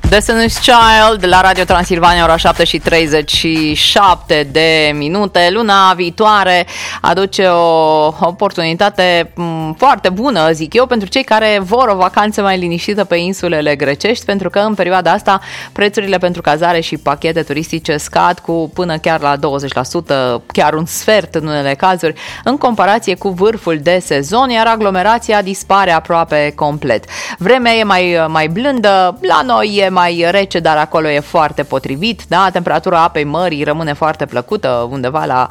Destiny's Child la Radio Transilvania, ora 7:37 de minute. Luna viitoare aduce o oportunitate foarte bună, zic eu, pentru cei care vor o vacanță mai liniștită pe insulele grecești, pentru că în perioada asta prețurile pentru cazare și pachete turistice scad cu până chiar la 20%, chiar un sfert în unele cazuri, în comparație cu vârful de sezon, iar aglomerația dispare aproape complet. Vremea e mai blândă, la noi e mai rece, dar acolo e foarte potrivit, da? Temperatura apei mării rămâne foarte plăcută, undeva la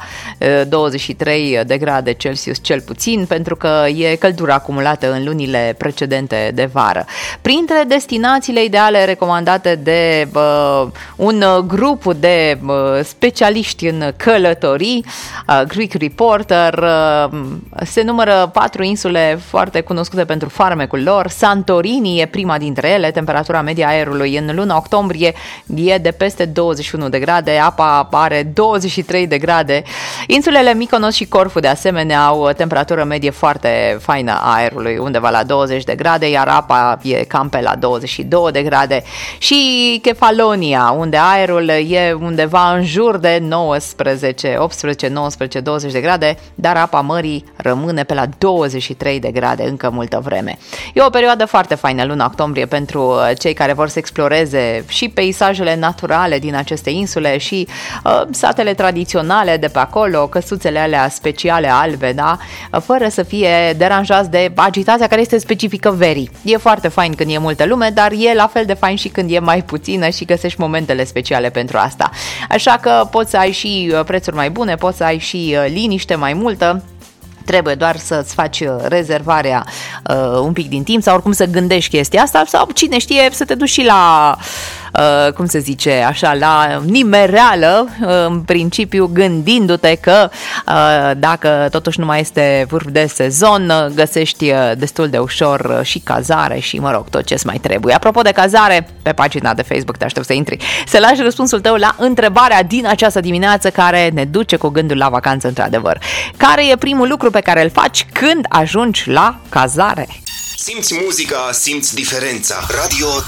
23 de grade Celsius cel puțin, pentru că e căldura acumulată în lunile precedente de vară. Printre destinațiile ideale recomandate de un grup de specialiști în călătorii, Greek Reporter, se numără 4 insule foarte cunoscute pentru farmecul lor. Santorini e prima dintre ele, temperatura media aerului în luna octombrie e de peste 21 de grade, apa are 23 de grade. Insulele Mykonos și Corfu de asemenea au temperatură medie foarte faină a aerului, undeva la 20 de grade, iar apa e cam pe la 22 de grade. Și Kefalonia, unde aerul e undeva în jur de 18, 19, 20 de grade, dar apa mării rămâne pe la 23 de grade încă multă vreme. E o perioadă foarte faină luna octombrie pentru cei care vor să exploreze și peisajele naturale din aceste insule și satele tradiționale de pe acolo, căsuțele alea speciale albe, da? Fără să fie deranjați de agitația care este specifică verii. E foarte fain când e multă lume, dar e la fel de fain și când e mai puțină și găsești momentele speciale pentru asta. Așa că poți să ai și prețuri mai bune, poți să ai și liniște mai multă. Trebuie doar să-ți faci rezervarea un pic din timp sau oricum să gândești chestia asta sau cine știe să te duci și la, cum se zice, așa, la nimereală, în principiu gândindu-te că dacă totuși nu mai este vârf de sezon, găsești destul de ușor și cazare și, mă rog, tot ce-ți mai trebuie. Apropo de cazare, pe pagina de Facebook te aștept să intri, să lași răspunsul tău la întrebarea din această dimineață care ne duce cu gândul la vacanță într-adevăr. Care e primul lucru pe care îl faci când ajungi la cazare? Simți muzica, simți diferența. Radio